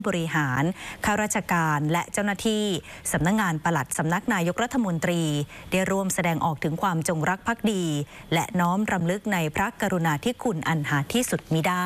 บริหารข้าราชการและเจ้าหน้าที่สำนักงานปลัดสำนักนายกรัฐมนตรีได้ร่วมแสดงออกถึงความจงรักภักดีและน้อมรำลึกในพระกรุณาธิคุณอันหาที่สุดมิได้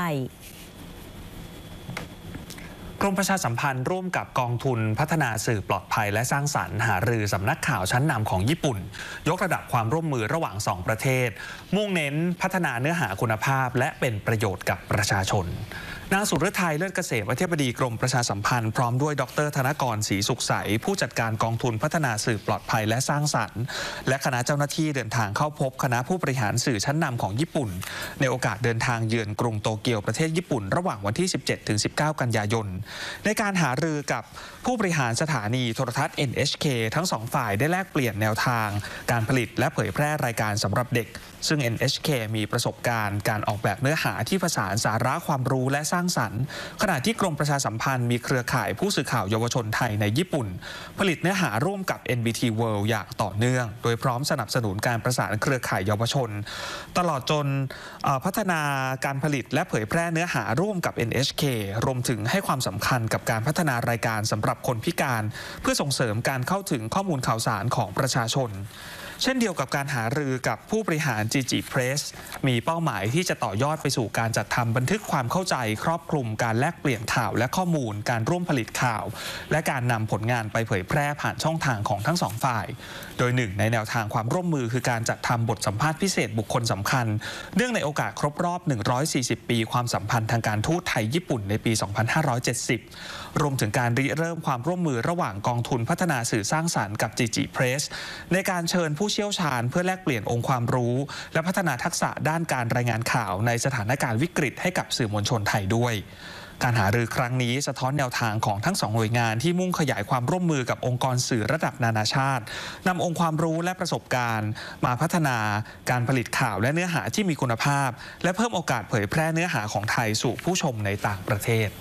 กรมประชาสัมพันธ์ร่วมกับกองทุนพัฒนาสื่อปลอดภัยและสร้างสรรค์หารือสำนักข่าวชั้นนำของญี่ปุ่นยกระดับความร่วมมือระหว่าง2ประเทศมุ่งเน้นพัฒนาเนื้อหาคุณภาพและเป็นประโยชน์กับประชาชนนางสุฤทัยเลิศเกษมอธิบดีกรมประชาสัมพันธ์พร้อมด้วยดร.ธนกรศรีสุขใสผู้จัดการกองทุนพัฒนาสื่อปลอดภัยและสร้างสรรค์และคณะเจ้าหน้าที่เดินทางเข้าพบคณะผู้บริหารสื่อชั้นนำของญี่ปุ่นในโอกาสเดินทางเยือนกรุงโตเกียวประเทศญี่ปุ่นระหว่างวันที่ 17-19 กันยายนในการหารือกับผู้บริหารสถานีโทรทัศน์ NHK ทั้ง2ฝ่ายได้แลกเปลี่ยนแนวทางการผลิตและเผยแพร่รายการสำหรับเด็กซึ่ง NHK มีประสบการณ์การออกแบบเนื้อหาที่ผสานสาระความรู้และสร้างสรรค์ขณะที่กรมประชาสัมพันธ์มีเครือข่ายผู้สื่อข่าวเยาวชนไทยในญี่ปุ่นผลิตเนื้อหาร่วมกับ NBT World อย่างต่อเนื่องโดยพร้อมสนับสนุนการประสานเครือข่ายเยาวชนตลอดจนพัฒนาการผลิตและเผยแพร่เนื้อหาร่วมกับ NHK รวมถึงให้ความสำคัญกับการพัฒนารายการสำหรับคนพิการเพื่อส่งเสริมการเข้าถึงข้อมูลข่าวสารของประชาชนเช่นเดียวกับการหารือกับผู้บริหาร GG Press มีเป้าหมายที่จะต่อยอดไปสู่การจัดทำบันทึกความเข้าใจครอบคลุมการแลกเปลี่ยนข่าวและข้อมูลการร่วมผลิตข่าวและการนำผลงานไปเผยแพร่ผ่านช่องทางของทั้งสองฝ่ายโดยหนึ่งในแนวทางความร่วมมือคือการจัดทำบทสัมภาษณ์พิเศษบุคคลสำคัญเนื่องในโอกาสครบรอบ140 ปีความสัมพันธ์ทางการทูตไทยญี่ปุ่นในปี 2570 รวมถึงการริเริ่มความร่วมมือระหว่างกองทุนพัฒนาสื่อสร้างสรรค์กับ GG Press ในการเชิญผู้เชี่ยวชาญเพื่อแลกเปลี่ยนองค์ความรู้และพัฒนาทักษะด้านการรายงานข่าวในสถานการณ์วิกฤตให้กับสื่อมวลชนไทยด้วยการหารือครั้งนี้สะท้อนแนวทางของทั้ง2หน่วยงานที่มุ่งขยายความร่วมมือกับองค์กรสื่อระดับนานาชาตินำองค์ความรู้และประสบการณ์มาพัฒนาการผลิตข่าวและเนื้อหาที่มีคุณภาพและเพิ่มโอกาสเผยแพร่เนื้อหาของไทยสู่ผู้ชมในต่างประเทศ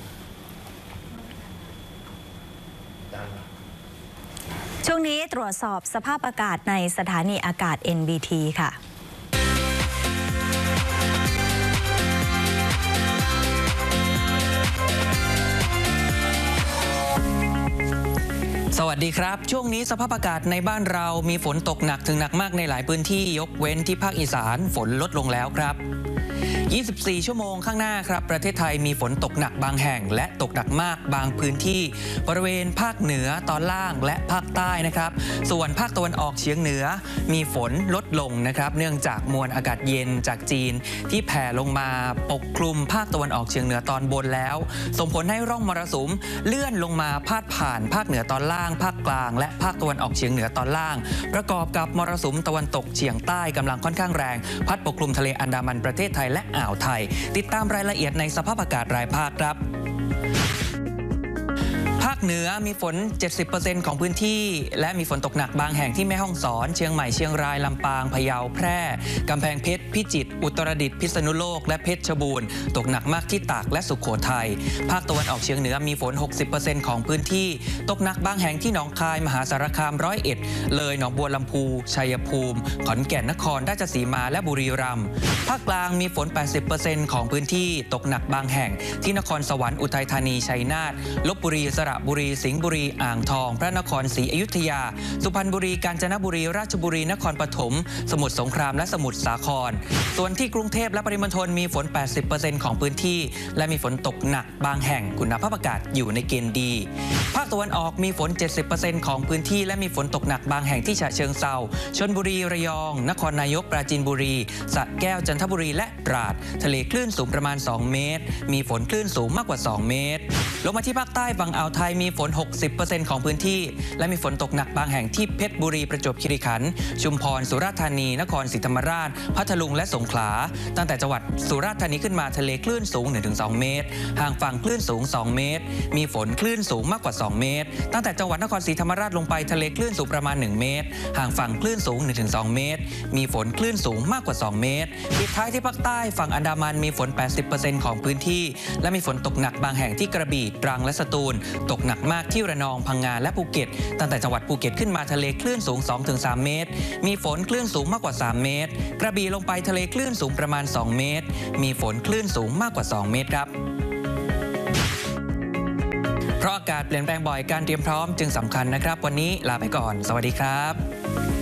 ช่วงนี้ตรวจสอบสภาพอากาศในสถานีอากาศ NBT ค่ะสวัสดีครับช่วงนี้สภาพอากาศในบ้านเรามีฝนตกหนักถึงหนักมากในหลายพื้นที่ยกเว้นที่ภาคอีสานฝนลดลงแล้วครับ24 ชั่วโมงข้างหน้าครับประเทศไทยมีฝนตกหนักบางแห่งและตกหนักมากบางพื้นที่บริเวณภาคเหนือตอนล่างและภาคใต้นะครับส่วนภาคตะวันออกเฉียงเหนือมีฝนลดลงนะครับเนื่องจากมวลอากาศเย็นจากจีนที่แผ่ลงมาปกคลุมภาคตะวันออกเฉียงเหนือตอนบนแล้วส่งผลให้ร่องมรสุมเลื่อนลงมาพาดผ่านภาคเหนือตอนล่างภาคกลางและภาคตะวันออกเฉียงเหนือตอนล่างประกอบกับมรสุมตะวันตกเฉียงใต้กำลังค่อนข้างแรงพัดปกคลุมทะเลอันดามันประเทศไทยและอ่าวไทยติดตามรายละเอียดในสภาพอากาศรายภาคครับภาคเหนือมีฝน 70% ของพื้นที่และมีฝนตกหนักบางแห่งที่แม่ฮ่องสอนเชียงใหม่เชียงรายลำปางพะเยาแพร่กำแพงเพชรพิจิตรอุตรดิตถ์พิษณุโลกและเพชรบูรณ์ตกหนักมากที่ตากและสุโขทัยภาคตะวันออกเฉียงเหนือมีฝน 60% ของพื้นที่ตกหนักบางแห่งที่หนองคายมหาสารคาม101เลยหนองบัวลำพูชัยภูมิขอนแก่นนครราชสีมาและบุรีรัมย์ภาคกลางมีฝน 80% ของพื้นที่ตกหนักบางแห่งที่นครสวรรค์อุทัยธานีชัยนาทลพบุรีสระบุรีสิงห์บุรีอ่างทองพระนครศรีอยุธยาสุพรรณบุรีกาญจนบุรีราชบุรีนครปฐมสมุทรสงครามและสมุทรสาครส่วนที่กรุงเทพและปริมณฑลมีฝน 80% ของพื้นที่และมีฝนตกหนักบางแห่งคุณภาพอากาศอยู่ในเกณฑ์ดีภาคตะวันออกมีฝน 70% ของพื้นที่และมีฝนตกหนักบางแห่งที่ฉะเชิงเทราชลบุรีระยองนครนายกปราจีนบุรีสระแก้วจันทบุรีและตราดทะเลคลื่นสูงประมาณ2เมตรมีฝนคลื่นสูงมากกว่า2เมตรลงมาที่ภาคใต้ฝั่งอ่าวไทยมีฝน 60% ของพื้นที่และมีฝนตกหนักบางแห่งที่เพชรบุรีประจวบคีรีขันธ์ชุมพรสุราษฎร์ธานีนครศรีธรรมราชพัทลุงและสงขลาตั้งแต่จังหวัดสุราษฎร์ธานีขึ้นมาทะเลคลื่นสูง 1-2 เมตรห่างฝั่งคลื่นสูง2เมตรมีฝนคลื่นสูงมากกว่า2เมตรตั้งแต่จังหวัดนครศรีธรรมราชลงไปทะเลคลื่นสูงประมาณ1เมตรห่างฝั่งคลื่นสูง 1-2 เมตรมีฝนคลื่นสูงมากกว่า2เมตรปิดท้ายที่ภาคใต้ฝั่งอันดามันมีฝน 80% ของพื้นที่และมีฝนตกหนักบางแห่งที่กระบี่ตรังและสตูลตกหนักมากที่ระนองพังงาและภูเก็ตตั้งแต่จังหวัดภูเก็ตขึ้นมาทะเลคลื่นสูง 2-3 เมตรมีฝนคลื่นสูงมากกว่า3เมตรกระบี่ลงไปทะเลคลื่นสูงประมาณ2เมตรมีฝนคลื่นสูงมากกว่า2เมตรครับเพราะอากาศเปลี่ยนแปลงบ่อยการเตรียมพร้อมจึงสำคัญนะครับวันนี้ลาไปก่อนสวัสดีครับ